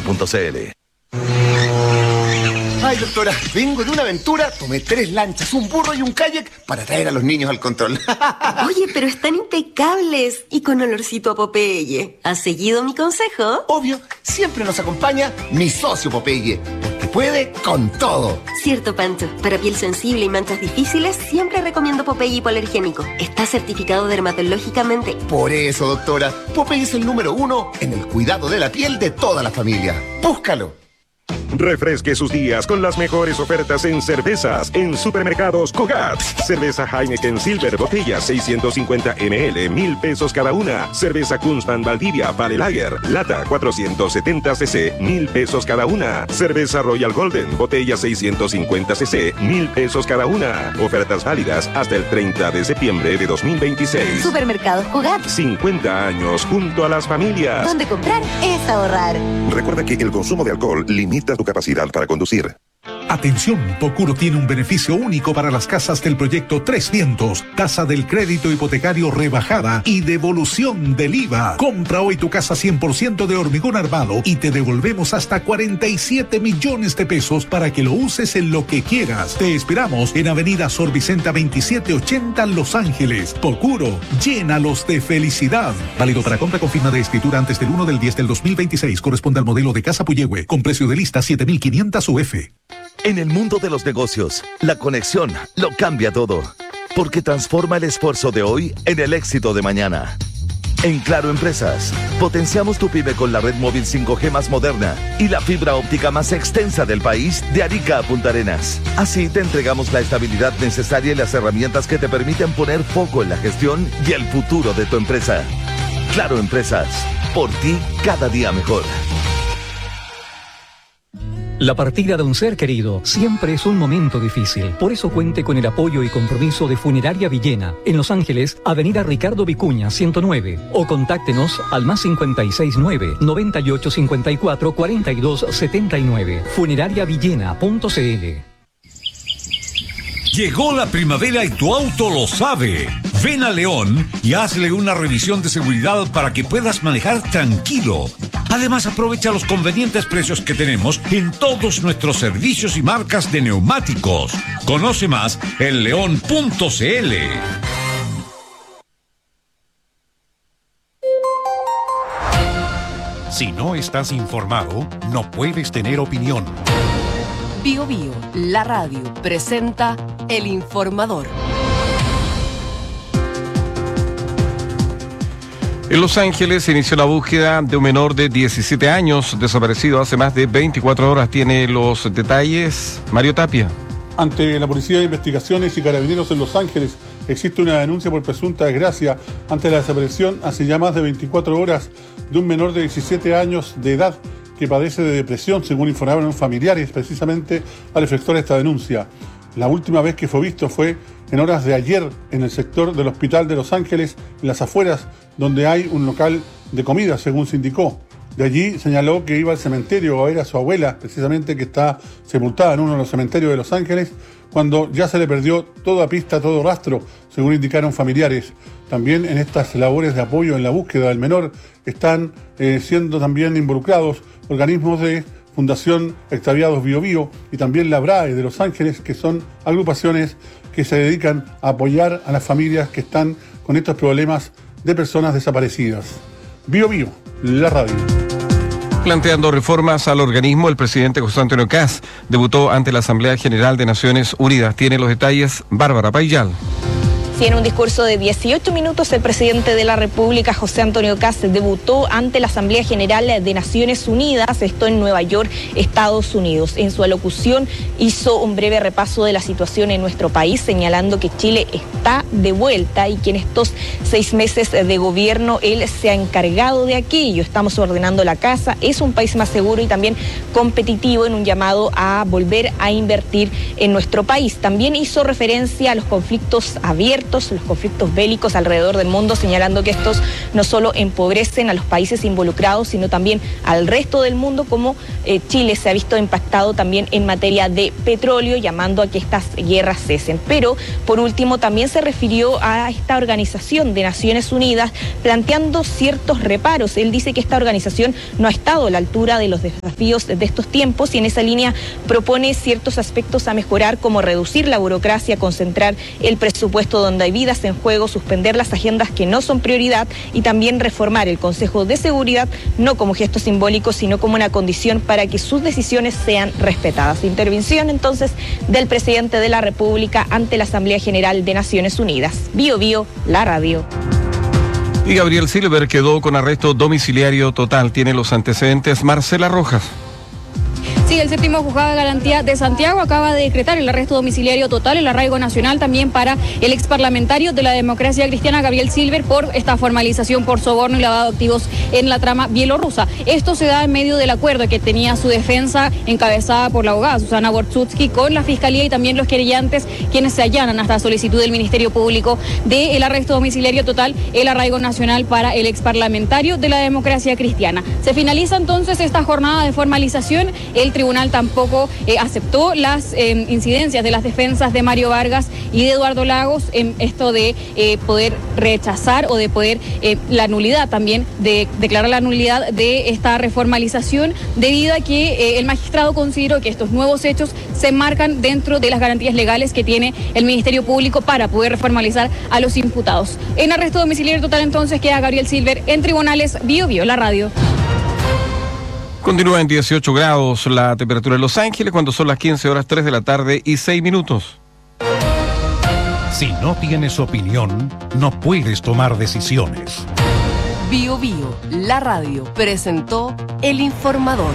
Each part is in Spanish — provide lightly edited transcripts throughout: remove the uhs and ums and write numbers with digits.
Popeye.cl. Ay, doctora, vengo de una aventura, tomé 3 lanchas, un burro y un kayak para traer a los niños al control. Oye, pero están impecables y con olorcito a Popeye. ¿Has seguido mi consejo? Obvio, siempre nos acompaña mi socio Popeye, porque puede con todo. Cierto, Pancho. Para piel sensible y manchas difíciles, siempre recomiendo Popeye hipoalergénico. Está certificado dermatológicamente. Por eso, doctora, Popeye es el número 1 en el cuidado de la piel de toda la familia. Búscalo. Refresque sus días con las mejores ofertas en cervezas en Supermercados Cogat. Cerveza Heineken Silver, botella 650 ml, 1,000 pesos cada una. Cerveza Kunzman Valdivia Vale Lager, lata 470 cc, 1,000 pesos cada una. Cerveza Royal Golden, botella 650 cc, 1,000 pesos cada una. Ofertas válidas hasta el 30 de septiembre de 2026. Supermercados Cogat. 50 años junto a las familias. Donde comprar es ahorrar. Recuerda que el consumo de alcohol limita tu capacidad para conducir. Atención, Procuro tiene un beneficio único para las casas del proyecto Tres Vientos. Tasa del crédito hipotecario rebajada y devolución del IVA. Compra hoy tu casa 100% de hormigón armado y te devolvemos hasta 47 millones de pesos para que lo uses en lo que quieras. Te esperamos en Avenida Sor Vicenta 2780, Los Ángeles. Procuro, llénalos de felicidad. Válido para compra con firma de escritura antes del 1/10/2026. Corresponde al modelo de Casa Puyehue, con precio de lista 7.500 UF. En el mundo de los negocios, la conexión lo cambia todo, porque transforma el esfuerzo de hoy en el éxito de mañana. En Claro Empresas, potenciamos tu pyme con la red móvil 5G más moderna y la fibra óptica más extensa del país, de Arica a Punta Arenas. Así te entregamos la estabilidad necesaria y las herramientas que te permiten poner foco en la gestión y el futuro de tu empresa. Claro Empresas, por ti cada día mejor. La partida de un ser querido siempre es un momento difícil. Por eso cuente con el apoyo y compromiso de Funeraria Villena, en Los Ángeles, Avenida Ricardo Vicuña, 109. O contáctenos al +569 9854 4279. Funerariavillena.cl. Llegó la primavera y tu auto lo sabe. Ven a León y hazle una revisión de seguridad para que puedas manejar tranquilo. Además, aprovecha los convenientes precios que tenemos en todos nuestros servicios y marcas de neumáticos. Conoce más en león.cl. Si no estás informado, no puedes tener opinión. Bio Bio, la radio, presenta El Informador. En Los Ángeles se inició la búsqueda de un menor de 17 años desaparecido hace más de 24 horas. Tiene los detalles Mario Tapia. Ante la Policía de Investigaciones y Carabineros en Los Ángeles, existe una denuncia por presunta desgracia ante la desaparición hace ya más de 24 horas de un menor de 17 años de edad que padece de depresión, según informaron familiares precisamente al efectuar esta denuncia. La última vez que fue visto fue en horas de ayer en el sector del Hospital de Los Ángeles, en las afueras, donde hay un local de comida, según se indicó. De allí señaló que iba al cementerio a ver a su abuela, precisamente que está sepultada en uno de los cementerios de Los Ángeles, cuando ya se le perdió toda pista, todo rastro, según indicaron familiares. También en estas labores de apoyo en la búsqueda del menor están siendo también involucrados organismos de Fundación Extraviados Bio Bio y también la BRAE de Los Ángeles, que son agrupaciones que se dedican a apoyar a las familias que están con estos problemas de personas desaparecidas. Bio Bio, la radio. Planteando reformas al organismo, el presidente José Antonio Kast debutó ante la Asamblea General de Naciones Unidas. Tiene los detalles Bárbara Payal. En un discurso de 18 minutos, el presidente de la República, José Antonio Kast, debutó ante la Asamblea General de Naciones Unidas, esto en Nueva York, Estados Unidos. En su alocución hizo un breve repaso de la situación en nuestro país, señalando que Chile está de vuelta y que en estos 6 meses de gobierno él se ha encargado de aquello. Estamos ordenando la casa, es un país más seguro y también competitivo, en un llamado a volver a invertir en nuestro país. También hizo referencia a los conflictos abiertos, los conflictos bélicos alrededor del mundo, señalando que estos no solo empobrecen a los países involucrados, sino también al resto del mundo, como Chile se ha visto impactado también en materia de petróleo, llamando a que estas guerras cesen. Pero, por último, también se refirió a esta organización de Naciones Unidas, planteando ciertos reparos. Él dice que esta organización no ha estado a la altura de los desafíos desafíos de estos tiempos y en esa línea propone ciertos aspectos a mejorar, como reducir la burocracia, concentrar el presupuesto donde hay vidas en juego, suspender las agendas que no son prioridad y también reformar el Consejo de Seguridad, no como gesto simbólico, sino como una condición para que sus decisiones sean respetadas. Intervención entonces del presidente de la República ante la Asamblea General de Naciones Unidas. Bio Bio, la radio. Y Gabriel Silver quedó con arresto domiciliario total. Tiene los antecedentes Marcela Rojas. Sí, el séptimo juzgado de garantía de Santiago acaba de decretar el arresto domiciliario total, el arraigo nacional también para el exparlamentario de la Democracia Cristiana Gabriel Silver por esta formalización por soborno y lavado de activos en la trama bielorrusa. Esto se da en medio del acuerdo que tenía su defensa encabezada por la abogada Susana Bortzutsky con la Fiscalía y también los querellantes, quienes se allanan hasta solicitud del Ministerio Público del arresto domiciliario total, el arraigo nacional para el exparlamentario de la Democracia Cristiana. Se finaliza entonces esta jornada de formalización. El tribunal tampoco aceptó las incidencias de las defensas de Mario Vargas y de Eduardo Lagos en esto de poder rechazar o de poder la nulidad también, de declarar la nulidad de esta reformalización, debido a que el magistrado consideró que estos nuevos hechos se enmarcan dentro de las garantías legales que tiene el Ministerio Público para poder reformalizar a los imputados. En arresto domiciliario total entonces queda Gabriel Silver en tribunales. Bio Bio, la radio. Continúa en 18 grados la temperatura en Los Ángeles cuando son las 15 horas 3 de la tarde y 6 minutos. Si no tienes opinión, no puedes tomar decisiones. Bio Bio, la radio, presentó El Informador.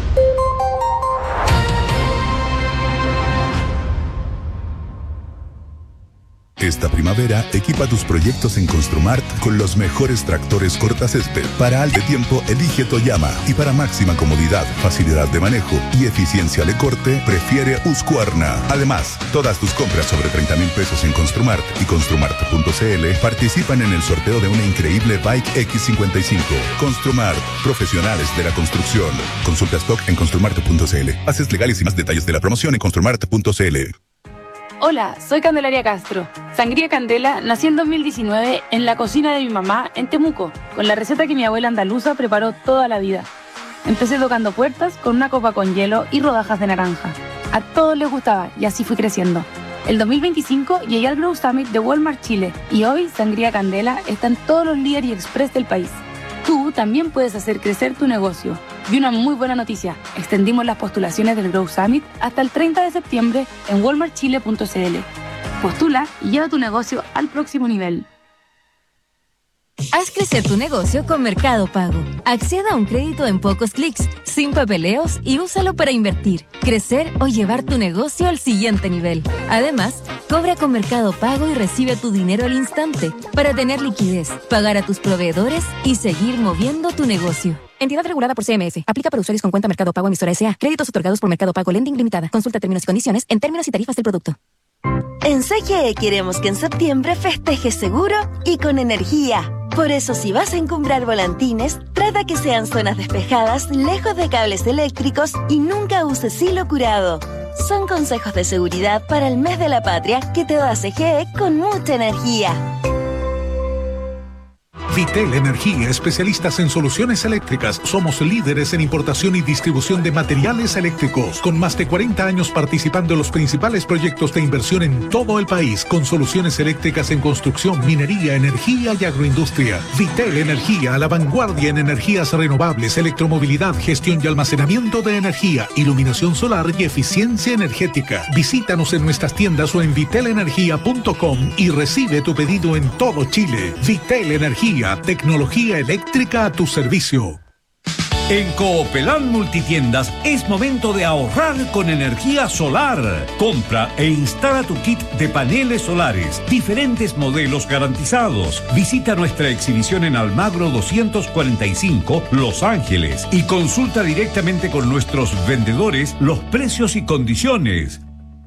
Esta primavera, equipa tus proyectos en Construmart con los mejores tractores cortacésped. Para alto tiempo, elige Toyama. Y para máxima comodidad, facilidad de manejo y eficiencia de corte, prefiere Husqvarna. Además, todas tus compras sobre 30,000 pesos en Construmart y Construmart.cl participan en el sorteo de una increíble Bike X55. Construmart, profesionales de la construcción. Consulta stock en Construmart.cl. Bases legales y más detalles de la promoción en Construmart.cl. Hola, soy Candelaria Castro. Sangría Candela nació en 2019 en la cocina de mi mamá en Temuco, con la receta que mi abuela andaluza preparó toda la vida. Empecé tocando puertas con una copa con hielo y rodajas de naranja. A todos les gustaba y así fui creciendo. El 2025 llegué al Grow Summit de Walmart Chile y hoy Sangría Candela está en todos los líderes y express del país. Tú también puedes hacer crecer tu negocio. Y una muy buena noticia, extendimos las postulaciones del Grow Summit hasta el 30 de septiembre en walmartchile.cl. Postula y lleva tu negocio al próximo nivel. Haz crecer tu negocio con Mercado Pago. Acceda a un crédito en pocos clics, sin papeleos y úsalo para invertir, crecer o llevar tu negocio al siguiente nivel. Además, cobra con Mercado Pago y recibe tu dinero al instante para tener liquidez, pagar a tus proveedores y seguir moviendo tu negocio. Entidad regulada por CMF. Aplica para usuarios con cuenta Mercado Pago emisora S.A. Créditos otorgados por Mercado Pago Lending Limitada. Consulta términos y condiciones en términos y tarifas del producto. En CGE queremos que en septiembre festejes seguro y con energía. Por eso, si vas a encumbrar volantines, trata que sean zonas despejadas, lejos de cables eléctricos y nunca uses hilo curado. Son consejos de seguridad para el mes de la patria que te da CGE con mucha energía. Vitel Energía, especialistas en soluciones eléctricas. Somos líderes en importación y distribución de materiales eléctricos, con más de 40 años participando en los principales proyectos de inversión en todo el país, con soluciones eléctricas en construcción, minería, energía y agroindustria. Vitel Energía, a la vanguardia en energías renovables, electromovilidad, gestión y almacenamiento de energía, iluminación solar y eficiencia energética. Visítanos en nuestras tiendas o en vitelenergia.com y recibe tu pedido en todo Chile. Vitel Energía, tecnología eléctrica a tu servicio. En Coopelán Multitiendas es momento de ahorrar con energía solar. Compra e instala tu kit de paneles solares, diferentes modelos garantizados. Visita nuestra exhibición en Almagro 245, Los Ángeles, y consulta directamente con nuestros vendedores los precios y condiciones.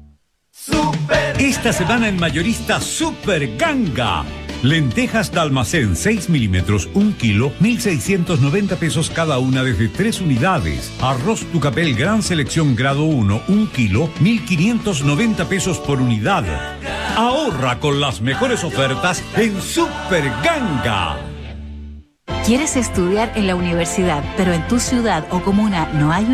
Esta semana en Mayorista Super Ganga. Lentejas de almacén 6 milímetros, 1 kilo, 1.690 pesos cada una desde 3 unidades. Arroz Tucapel Gran Selección Grado 1, 1 kilo, 1.590 pesos por unidad. Ahorra con las mejores ofertas en Super Ganga. ¿Quieres estudiar en la universidad, pero en tu ciudad o comuna no hay